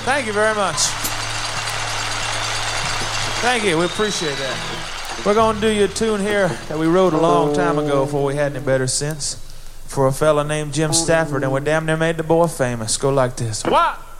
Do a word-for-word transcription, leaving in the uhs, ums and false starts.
Thank you very much. Thank you. We appreciate that. We're going to do you a tune here that we wrote a long time ago before we had any better sense for a fella named Jim Stafford, and we damn near made the boy famous. Go like this. One,